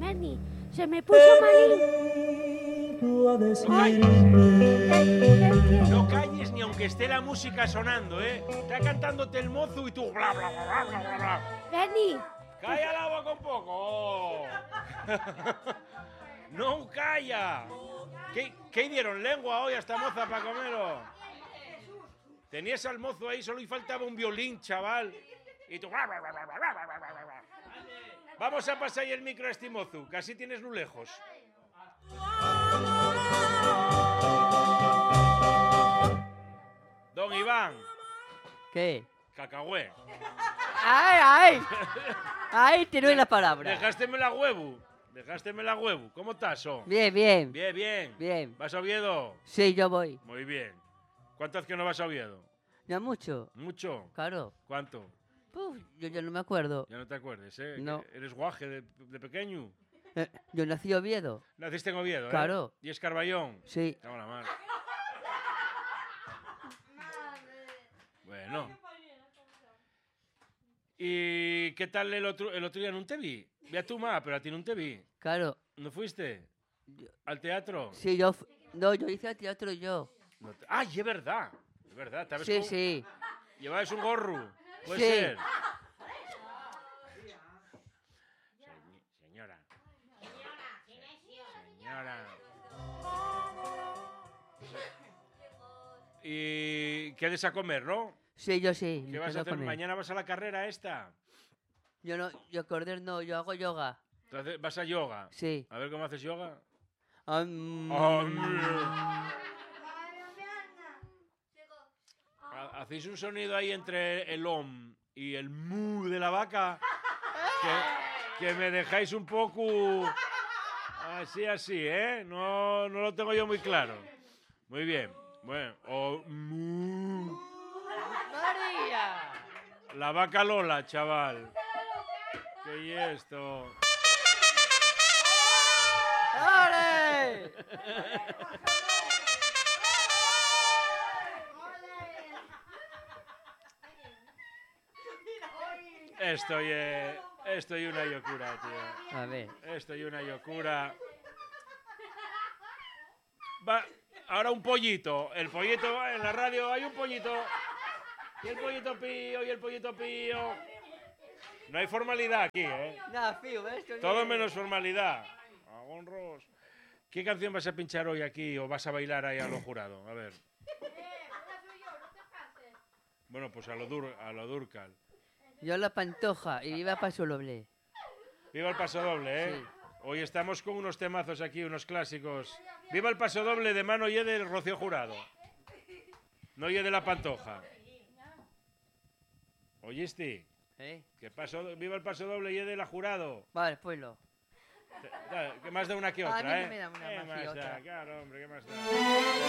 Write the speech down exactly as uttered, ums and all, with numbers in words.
Bernie, se me puso malín. Ay, ¿Qué? no calles ni aunque esté la música sonando, ¿eh? Está cantándote el mozo y tú bla, bla, bla, bla, bla, bla. Bernie, ¡Calla la boca un poco! ¡No calla! ¿Qué, ¿Qué dieron lengua hoy a esta moza para comerlo? Tenías al mozo ahí, solo y faltaba un violín, chaval. Y tú... Vamos a pasar ahí el micro a este mozo, que así tienes lo lejos. Don Iván. ¿Qué? Cacahué. ¡Ay, ay! ¡Ay, te doy la palabra! Dejásteme la huevo. Dejásteme la huevo. ¿Cómo estás, oh? Bien, bien. Bien, bien. Bien. ¿Vas a Oviedo? Sí, yo voy. Muy bien. ¿Cuánto hace que no vas a Oviedo? ¿No mucho? ¿Mucho? Claro. ¿Cuánto? Puf, yo ya no me acuerdo. Ya no te acuerdes, ¿eh? No. Que eres guaje de, de pequeño. Eh, yo nací en Oviedo. Naciste en Oviedo, ¿eh? Claro. ¿Y es Carballón? Sí. Cago en la mar. Bueno. ¿Y qué tal el otro, el otro día? No te vi. Vi a tu mamá, pero a ti no te vi. Claro. ¿No fuiste? Yo- ¿Al teatro? Sí, yo... fu- No, yo hice teatro yo. No te- ¡Ay, es verdad! Es verdad. ¿Sabes Sí, cómo- sí. ¿Llevabas un gorro? Puede Sí. ser. Se- Señora. Señora. ¿Y qué des a comer, no? Sí, yo sí. ¿Qué me vas a quedo hacer? con él. ¿Mañana vas a la carrera esta? Yo no, yo correr no, yo hago yoga. Entonces, ¿vas a yoga? Sí. A ver cómo haces yoga. Am- Ha- Hacéis un sonido ahí entre el om y el mu de la vaca que, que me dejáis un poco así, así, ¿eh? No, no lo tengo yo muy claro. Muy bien. Bueno, o mu. ¡María! La vaca Lola, chaval. ¿Qué es esto? ¡Ole! Esto es, esto es una locura, tío. A ver. Esto es una locura. Va, ahora un pollito. El pollito, en la radio hay un pollito. Y el pollito pío, y el pollito pío. No hay formalidad aquí, ¿eh? No, fío, esto Todo menos formalidad. Agonros. ¿Qué canción vas a pinchar hoy aquí o vas a bailar ahí a lo jurado? A ver. Bueno, pues a lo, dur, a lo Durcal. Yo la pantoja y viva Paso Doble. Viva el paso doble, ¿eh? Sí. Hoy estamos con unos temazos aquí, unos clásicos. Viva el paso doble de mano y del Rocío Jurado. No y de la Pantoja. ¿Oíste? ¿Eh? Que paso, viva el paso doble y de la Jurado. Vale, pues lo. Da- Que más da una que A otra, mí ¿eh? me da una ¿Qué más y más da? otra. Claro, hombre, ¿qué más da?